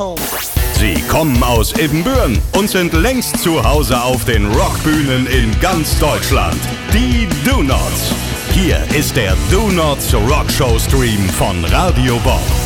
home. Sie kommen aus Ibbenbüren und sind längst zu Hause auf den Rockbühnen in ganz Deutschland. Die Do Nots. Hier ist der Do Nots Rockshow Stream von Radio Bob.